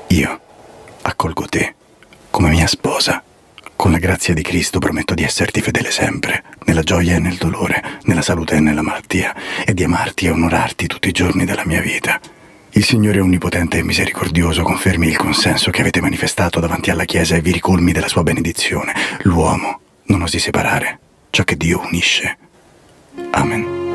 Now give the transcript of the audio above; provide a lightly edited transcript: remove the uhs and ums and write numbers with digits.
Io accolgo te come mia sposa. Con la grazia di Cristo prometto di esserti fedele sempre, nella gioia e nel dolore, nella salute e nella malattia, e di amarti e onorarti tutti i giorni della mia vita. Il Signore onnipotente e misericordioso confermi il consenso che avete manifestato davanti alla Chiesa e vi ricolmi della sua benedizione. L'uomo non osi separare ciò che Dio unisce. Amen.